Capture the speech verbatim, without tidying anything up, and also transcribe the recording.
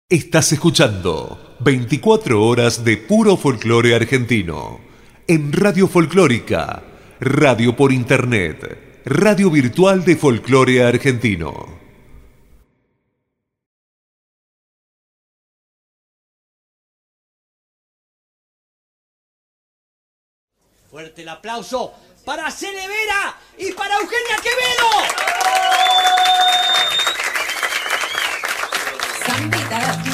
Estás escuchando veinticuatro horas de puro folclore argentino en Radio Folclórica, radio por internet, radio virtual de folclore argentino. Fuerte el aplauso para Cele Vera y para Eugenia Quevedo. Zambita,